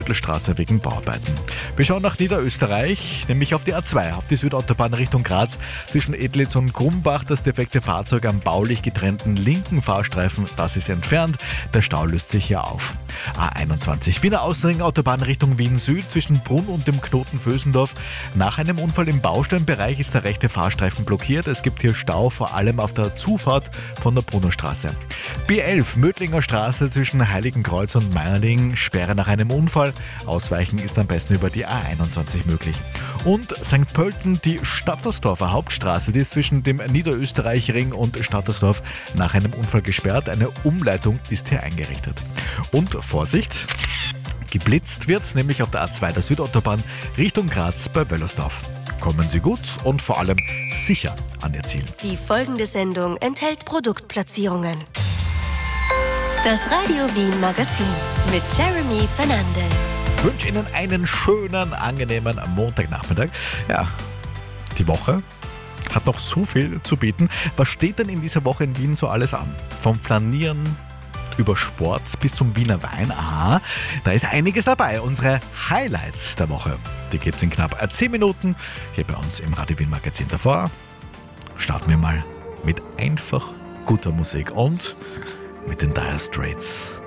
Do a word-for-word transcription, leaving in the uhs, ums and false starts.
Straße wegen Bauarbeiten. Wir schauen nach Niederösterreich, nämlich auf die A zwei, auf die Südautobahn Richtung Graz. Zwischen Edlitz und Grumbach das defekte Fahrzeug am baulich getrennten linken Fahrstreifen, das ist entfernt. Der Stau löst sich hier auf. A einundzwanzig, Wiener Außenring, Autobahn Richtung Wien Süd, zwischen Brunn und dem Knoten Vösendorf. Nach einem Unfall im Bausteinbereich ist der rechte Fahrstreifen blockiert. Es gibt hier Stau, vor allem auf der Zufahrt von der Brunnerstraße. B elf, Mödlinger Straße zwischen Heiligenkreuz und Meierling, Sperre nach einem Unfall. Ausweichen ist am besten über die A einundzwanzig möglich. Und Sankt Pölten, die Stattersdorfer Hauptstraße, die ist zwischen dem Niederösterreichring und Stattersdorf nach einem Unfall gesperrt. Eine Umleitung ist hier eingerichtet. Und Vorsicht, geblitzt wird, nämlich auf der A zwei der Südautobahn Richtung Graz bei Wöllersdorf. Kommen Sie gut und vor allem sicher an Ihr Ziel. Die folgende Sendung enthält Produktplatzierungen. Das Radio Wien Magazin mit Jeremy Fernandes. Ich wünsche Ihnen einen schönen, angenehmen Montagnachmittag. Ja, die Woche hat noch so viel zu bieten. Was steht denn in dieser Woche in Wien so alles an? Vom Flanieren über Sport bis zum Wiener Wein. Aha, da ist einiges dabei. Unsere Highlights der Woche, die gibt es in knapp zehn Minuten hier bei uns im Radio Wien Magazin. Davor starten wir mal mit einfach guter Musik und mit den Dire Straits.